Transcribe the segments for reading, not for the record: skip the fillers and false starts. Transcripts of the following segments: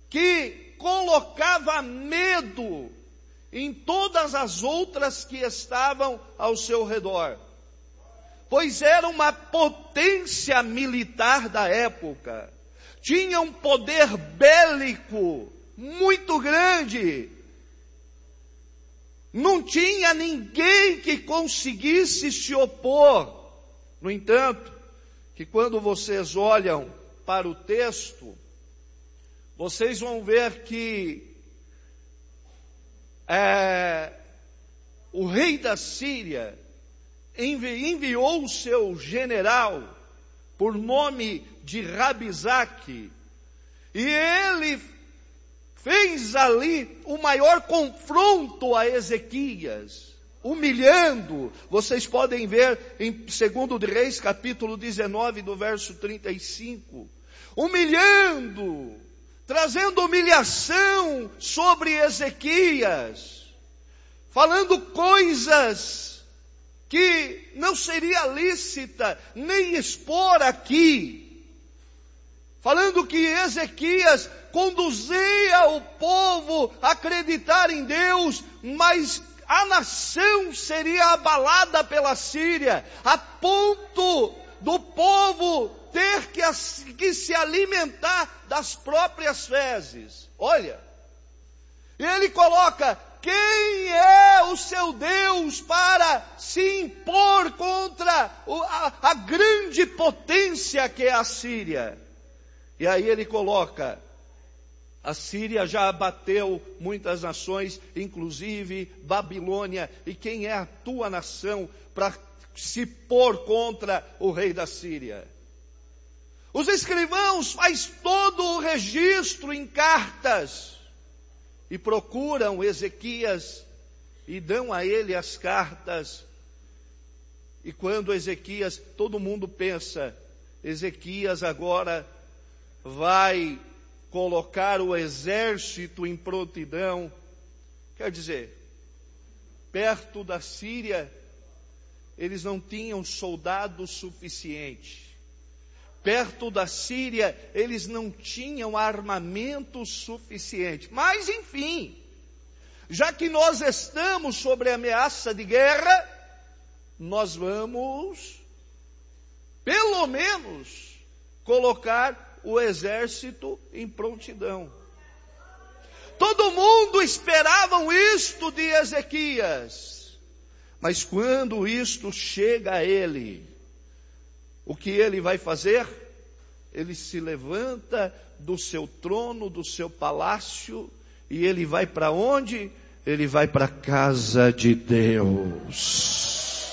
que colocava medo em todas as outras que estavam ao seu redor, pois era uma potência militar da época, tinha um poder bélico muito grande, não tinha ninguém que conseguisse se opor. No entanto, que quando vocês olham para o texto, vocês vão ver que o rei da Síria enviou o seu general, por nome de Rabizaque, e ele fez ali o maior confronto a Ezequias, humilhando. Vocês podem ver em 2 de Reis, capítulo 19, do verso 35, humilhando, trazendo humilhação sobre Ezequias, falando coisas que não seria lícita nem expor aqui, falando que Ezequias conduzia o povo a acreditar em Deus, mas a nação seria abalada pela Síria, a ponto do povo ter que se alimentar das próprias fezes. Olha, ele coloca: quem é o seu Deus para se impor contra a grande potência que é a Síria? E aí ele coloca: a Síria já abateu muitas nações, inclusive Babilônia, e quem é a tua nação para se pôr contra o rei da Síria? Os escrivãos fazem todo o registro em cartas e procuram Ezequias e dão a ele as cartas. E quando Ezequias, todo mundo pensa, Ezequias agora vai colocar o exército em prontidão. Quer dizer, perto da Síria, eles não tinham soldados suficientes. Perto da Síria, eles não tinham armamento suficiente. Mas, enfim, já que nós estamos sobre a ameaça de guerra, nós vamos, pelo menos, colocar o exército em prontidão. Todo mundo esperava isto de Ezequias. Mas quando isto chega a ele, o que ele vai fazer? Ele se levanta do seu trono, do seu palácio, e ele vai para onde? Ele vai para a casa de Deus.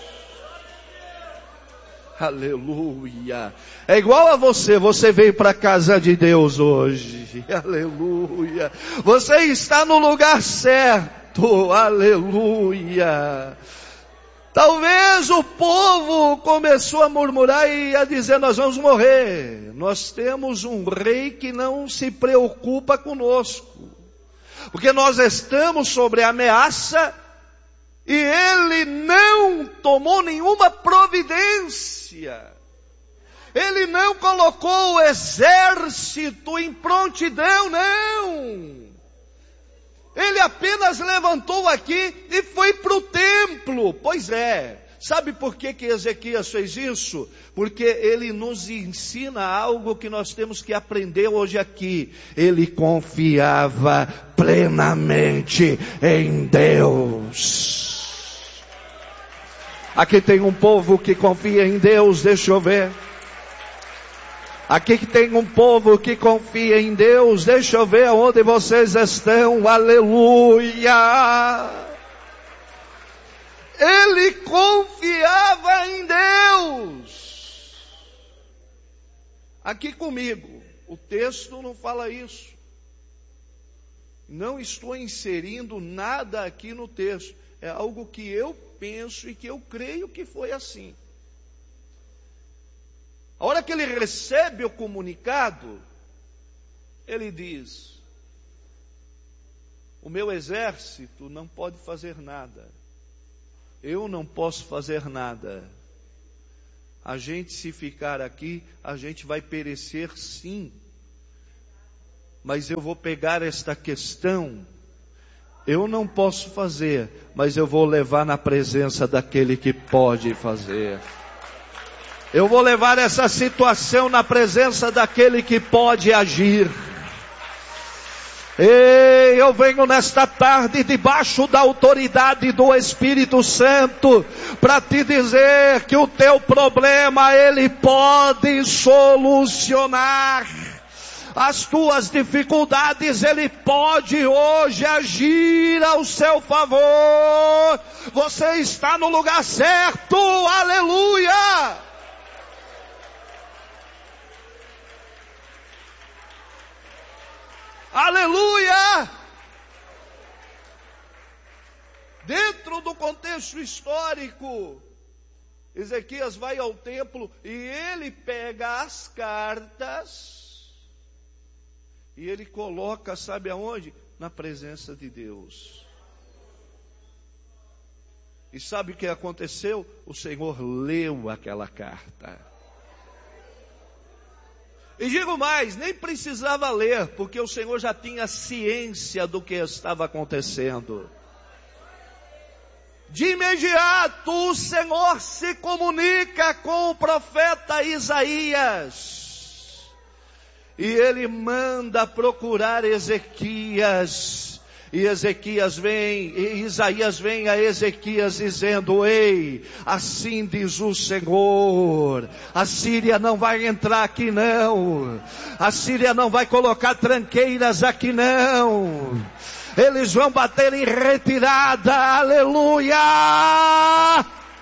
Aleluia. É igual a você veio para a casa de Deus hoje. Aleluia. Você está no lugar certo. Aleluia. Talvez o povo começou a murmurar e a dizer: nós vamos morrer. Nós temos um rei que não se preocupa conosco, porque nós estamos sobre ameaça e ele não tomou nenhuma providência. Ele não colocou o exército em prontidão, não. Ele apenas levantou aqui e foi para o templo. Pois é. Sabe por que Ezequias fez isso? Porque ele nos ensina algo que nós temos que aprender hoje aqui. Ele confiava plenamente em Deus. Aqui tem um povo que confia em Deus, deixa eu ver. Aqui que tem um povo que confia em Deus, deixa eu ver onde vocês estão, aleluia. Ele confiava em Deus. Aqui comigo, o texto não fala isso. Não estou inserindo nada aqui no texto, é algo que eu penso e que eu creio que foi assim. A hora que ele recebe o comunicado, ele diz: o meu exército não pode fazer nada. Eu não posso fazer nada. A gente, se ficar aqui, a gente vai perecer sim. mas eu vou pegar esta questão, eu não posso fazer, mas eu vou levar na presença daquele que pode fazer. Eu vou levar essa situação na presença daquele que pode agir. Ei, eu venho nesta tarde debaixo da autoridade do Espírito Santo para te dizer que o teu problema Ele pode solucionar. As tuas dificuldades Ele pode hoje agir ao seu favor. Você está no lugar certo, aleluia! Aleluia! Dentro do contexto histórico, Ezequias vai ao templo e ele pega as cartas e ele coloca, sabe aonde? Na presença de Deus. E sabe o que aconteceu? O Senhor leu aquela carta. E digo mais, nem precisava ler, porque o Senhor já tinha ciência do que estava acontecendo. De imediato o Senhor se comunica com o profeta Isaías. E ele manda procurar Ezequias. E Isaías vem a Ezequias dizendo: ei, assim diz o Senhor, a Síria não vai entrar aqui não, a Síria não vai colocar tranqueiras aqui não, eles vão bater em retirada, aleluia!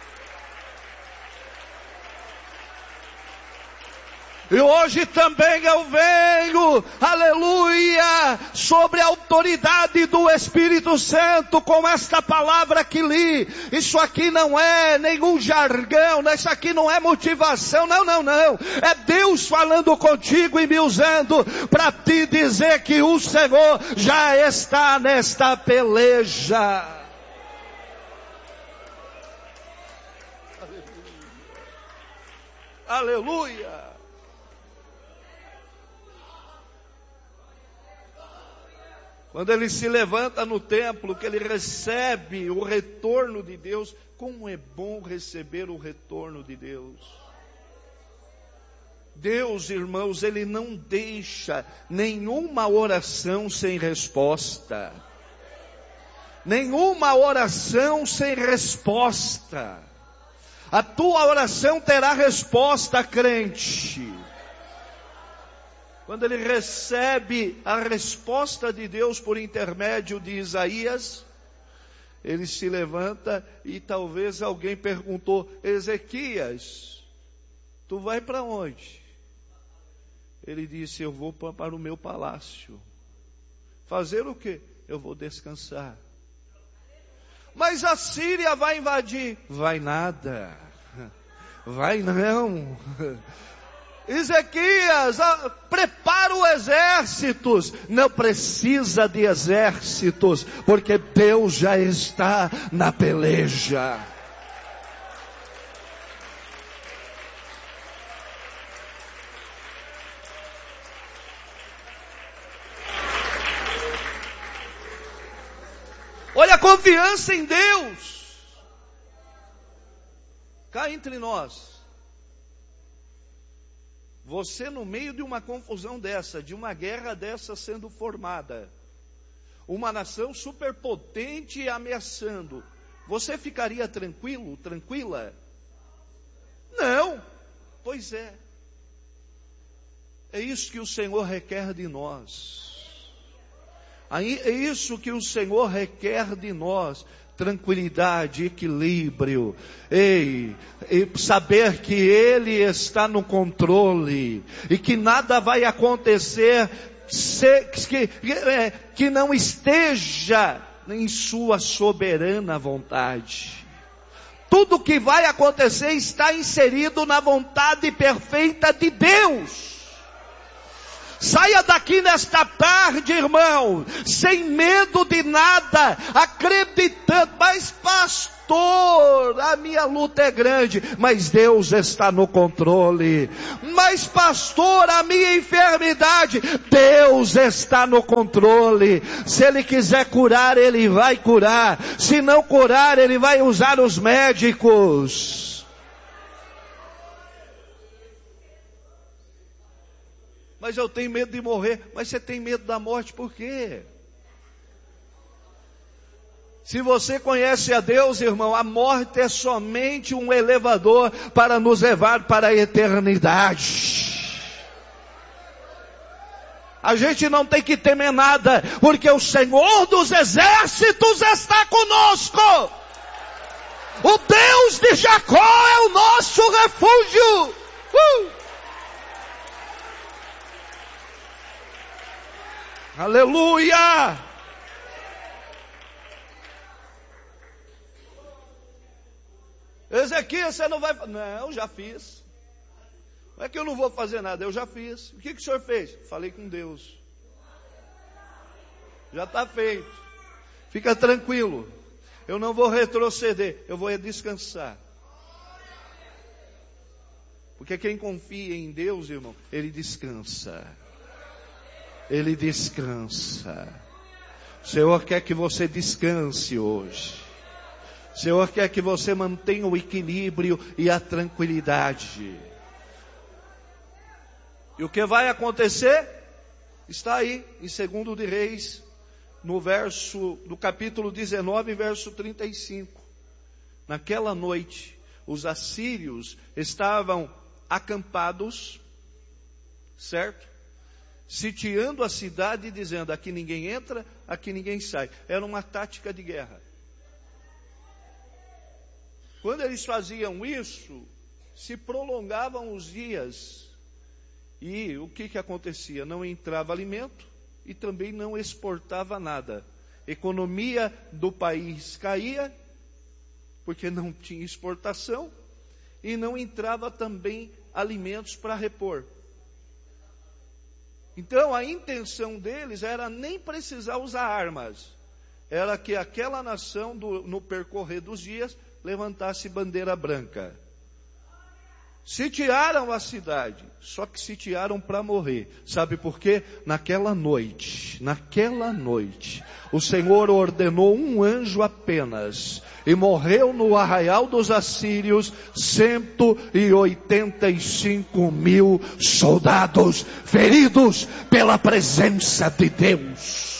E hoje também eu venho, aleluia, sobre a autoridade do Espírito Santo com esta palavra que li. Isso aqui não é nenhum jargão, isso aqui não é motivação, não. É Deus falando contigo e me usando para te dizer que o Senhor já está nesta peleja. Aleluia. Quando ele se levanta no templo, que ele recebe o retorno de Deus, como é bom receber o retorno de Deus. Deus, irmãos, Ele não deixa nenhuma oração sem resposta. Nenhuma oração sem resposta. A tua oração terá resposta, crente. Quando ele recebe a resposta de Deus por intermédio de Isaías, ele se levanta e talvez alguém perguntou: Ezequias, tu vai para onde? Ele disse: eu vou para o meu palácio. Fazer o quê? Eu vou descansar. Mas a Síria vai invadir. Vai nada. Vai não. Ezequias, prepara os exércitos. Não precisa de exércitos, porque Deus já está na peleja. Olha a confiança em Deus. Cá entre nós. Você no meio de uma confusão dessa, de uma guerra dessa sendo formada, uma nação superpotente ameaçando, você ficaria tranquilo, tranquila? Não, pois é. É isso que o Senhor requer de nós. É isso que o Senhor requer de nós. Tranquilidade, equilíbrio, e saber que Ele está no controle, e que nada vai acontecer que não esteja em sua soberana vontade. Tudo que vai acontecer está inserido na vontade perfeita de Deus. Saia daqui nesta tarde, irmão, sem medo de nada, acreditando, mas pastor, a minha luta é grande, mas Deus está no controle. Mas pastor, a minha enfermidade, Deus está no controle. Se Ele quiser curar, Ele vai curar. Se não curar, Ele vai usar os médicos. Mas eu tenho medo de morrer. Mas você tem medo da morte por quê? Se você conhece a Deus, irmão, a morte é somente um elevador para nos levar para a eternidade. A gente não tem que temer nada, porque o Senhor dos exércitos está conosco. O Deus de Jacó é o nosso refúgio. Aleluia! Ezequias, você não vai... Não, já fiz. Não é que eu não vou fazer nada, eu já fiz. O que o senhor fez? Falei com Deus. Já está feito. Fica tranquilo. Eu não vou retroceder, eu vou descansar. Porque quem confia em Deus, irmão, ele descansa. Ele descansa. O Senhor quer que você descanse hoje. O Senhor quer que você mantenha o equilíbrio e a tranquilidade. E o que vai acontecer? Está aí em 2 de Reis, no capítulo 19, verso 35. Naquela noite, os assírios estavam acampados, certo? Sitiando a cidade e dizendo, aqui ninguém entra, aqui ninguém sai. Era uma tática de guerra. Quando eles faziam isso, se prolongavam os dias. E o que acontecia? Não entrava alimento e também não exportava nada. Economia do país caía, porque não tinha exportação, e não entrava também alimentos para repor. Então a intenção deles era nem precisar usar armas. Era que aquela nação, no percorrer dos dias, levantasse bandeira branca. Sitiaram a cidade, só que sitiaram para morrer. Sabe por quê? Naquela noite, o Senhor ordenou um anjo apenas, e morreu no arraial dos assírios 185.000 soldados feridos pela presença de Deus.